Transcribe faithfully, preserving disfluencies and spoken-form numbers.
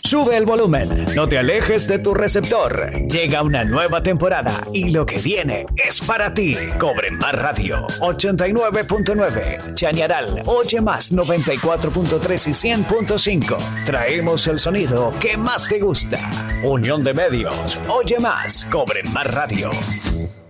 Sube el volumen, no te alejes de tu receptor. Llega una nueva temporada y lo que viene es para ti. Cobre Más Radio ochenta y nueve punto nueve, Chañaral, Oye Más noventa y cuatro punto tres y cien punto cinco. Traemos el sonido que más te gusta. Unión de Medios, Oye Más, Cobre Más Radio.